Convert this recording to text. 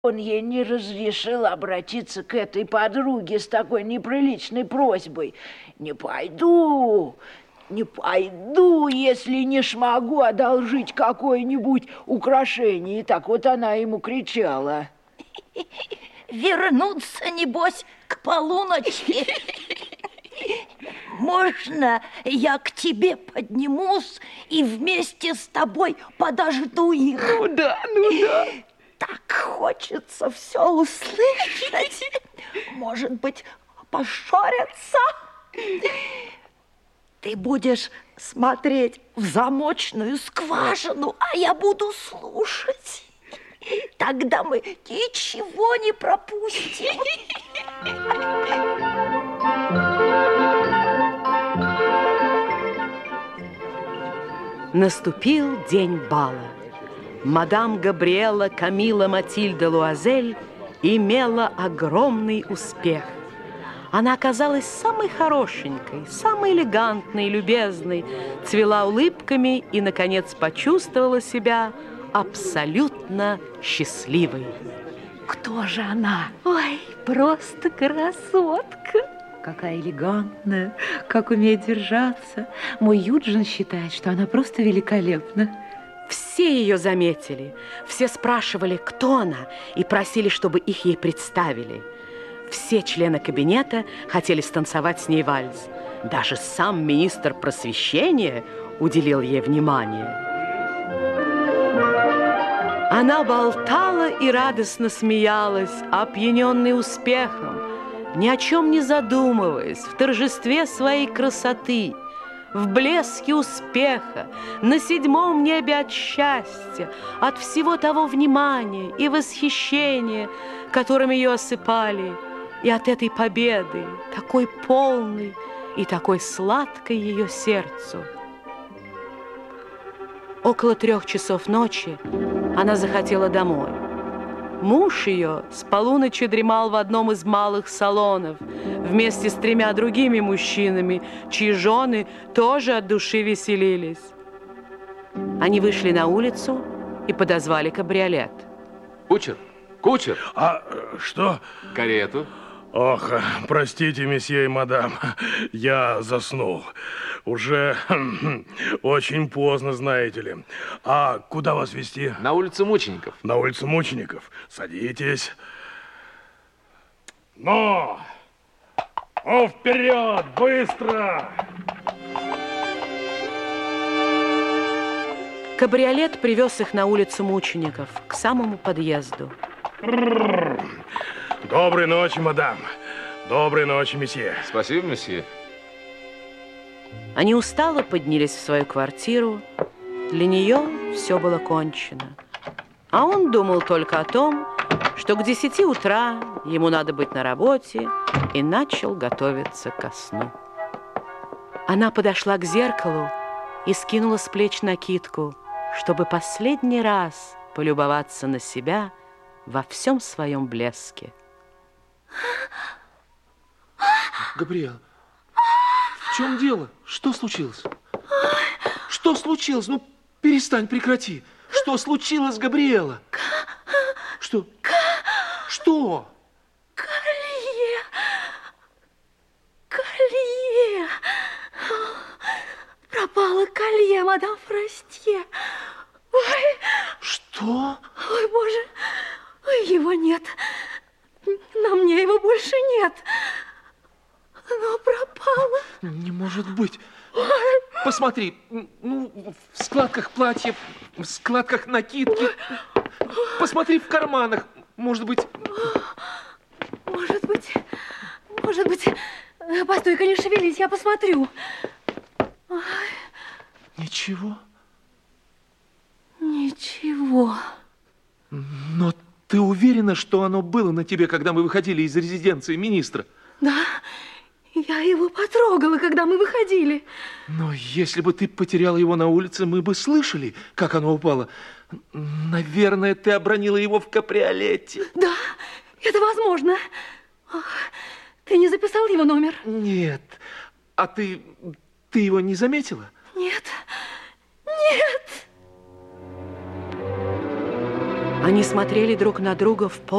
Он ей не разрешил обратиться к этой подруге с такой неприличной просьбой. «Не пойду, не пойду, если не смогу одолжить какое-нибудь украшение». И так вот она ему кричала. Вернуться, небось, к полуночи. Можно я к тебе поднимусь и вместе с тобой подожду их? Ну да, ну да. Так хочется все услышать. Может быть, поссорятся? Ты будешь смотреть в замочную скважину, а я буду слушать. Тогда мы ничего не пропустим. Наступил день бала. Мадам Габриэла Камилла Матильда Луазель имела огромный успех. Она оказалась самой хорошенькой, самой элегантной, любезной, цвела улыбками и, наконец, почувствовала себя абсолютно счастливой. Кто же она? Ой, просто красотка. Какая элегантная, как умеет держаться. Мой Юджин считает, что она просто великолепна. Все ее заметили, все спрашивали, кто она, и просили, чтобы их ей представили. Все члены кабинета хотели станцевать с ней вальс. Даже сам министр просвещения уделил ей внимание. Она болтала и радостно смеялась, опьяненная успехом, ни о чем не задумываясь, в торжестве своей красоты, в блеске успеха, на седьмом небе от счастья, от всего того внимания и восхищения, которым ее осыпали, и от этой победы, такой полной и такой сладкой ее сердцу. Около 3 часов ночи она захотела домой. Муж ее с полуночи дремал в одном из малых салонов вместе с 3 другими мужчинами, чьи жены тоже от души веселились. Они вышли на улицу и подозвали кабриолет. Кучер, кучер! А что? Карету. Ох, простите, месье и мадам, я заснул. Уже очень поздно, знаете ли. А куда вас везти? На улицу Мучеников. На улицу Мучеников. Садитесь. Ну, вперед, быстро! Кабриолет привез их на улицу Мучеников, к самому подъезду. Доброй ночи, мадам. Доброй ночи, месье. Спасибо, месье. Они устало поднялись в свою квартиру. Для нее все было кончено. А он думал только о том, что к 10 утра ему надо быть на работе, и начал готовиться ко сну. Она подошла к зеркалу и скинула с плеч накидку, чтобы последний раз полюбоваться на себя во всем своем блеске. Габриэл, в чем дело? Что случилось? Что случилось? Ну, перестань, прекрати. Что случилось, Габриэла? Что? Что? Колье! Колье! Пропало колье, мадам Фростье. Ой! Что? Ой, боже! Ой, его нет. На мне его больше нет. Оно пропало. Не может быть. Посмотри, ну, в складках платья, в складках накидки. Посмотри в карманах. Может быть... Может быть... Постой-ка, не шевелись, я посмотрю. Ничего? Ничего. Но ты уверена, что оно было на тебе, когда мы выходили из резиденции министра? Да, я его потрогала, когда мы выходили. Но если бы ты потеряла его на улице, мы бы слышали, как оно упало. Наверное, ты обронила его в кабриолете. Да, это возможно. Ты не записал его номер? Нет. А ты его не заметила? Нет. Нет. Они смотрели друг на друга в